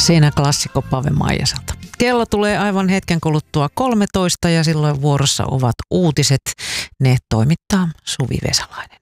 Seinäklassikko Pave Maijaselta. Kello tulee aivan hetken kuluttua 13 ja silloin vuorossa ovat uutiset. Ne toimittaa Suvi Vesalainen.